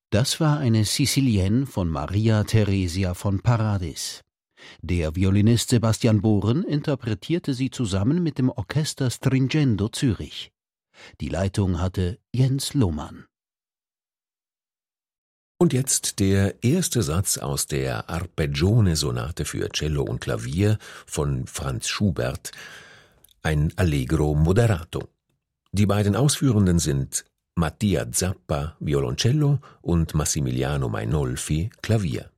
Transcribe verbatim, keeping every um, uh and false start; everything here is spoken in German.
Das war eine Sicilienne von Maria Theresia von Paradis. Der Violinist Sebastian Bohren interpretierte sie zusammen mit dem Orchester Stringendo Zürich. Die Leitung hatte Jens Lohmann. Und jetzt der erste Satz aus der Arpeggione-Sonate für Cello und Klavier von Franz Schubert, ein Allegro moderato. Die beiden Ausführenden sind Mattia Zappa, Violoncello, und Massimiliano Mainolfi, Klavier.